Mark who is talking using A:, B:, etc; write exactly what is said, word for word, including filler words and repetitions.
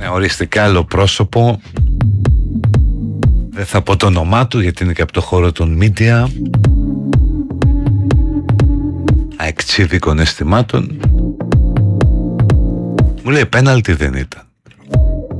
A: με οριστικά άλλο πρόσωπο. Δεν θα πω το όνομά του γιατί είναι και από το χώρο των media, αεξίβικων αισθημάτων. Μου λέει πέναλτι δεν ήταν.